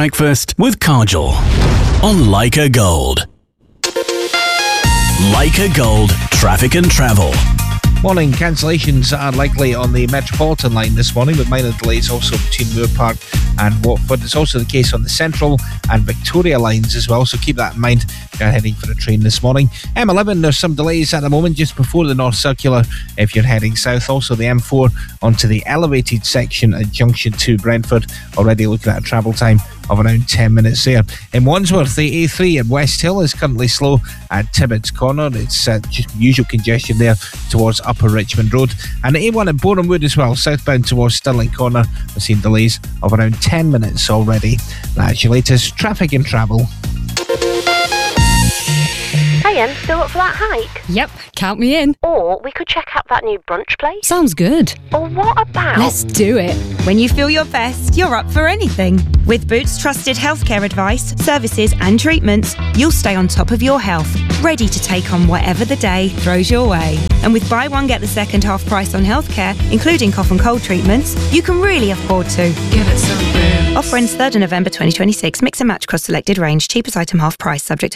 breakfast with Kajal on Leica Gold. Leica Gold Traffic and Travel. Morning. Cancellations are likely on the Metropolitan line this morning, with minor delays also between Moore Park and Watford. It's also the case on the Central and Victoria lines as well, so keep that in mind if you're heading for a train this morning. M11, there's some delays at the moment just before the North Circular if you're heading south. Also the M4 onto the elevated section at Junction 2 Brentford, already looking at a travel time of around 10 minutes there. In Wandsworth, the A3 at West Hill is currently slow at Tibbetts Corner. It's just usual congestion there towards Upper Richmond Road. And the A1 at Borehamwood as well, southbound towards Stirling Corner. We're seeing delays of around 10 minutes already. That's your latest traffic and travel. Hey, Em, still up for that hike? Yep, count me in. Or we could check out that new brunch place. Sounds good. Or what about... Let's do it. When you feel your best, you're up for anything. With Boots trusted healthcare advice, services and treatments, you'll stay on top of your health, ready to take on whatever the day throws your way. And with buy one get the second half price on healthcare, including cough and cold treatments, you can really afford to. Give it some Boots. Offer ends 3rd of November 2026. Mix and match across selected range. Cheapest item half price, subject to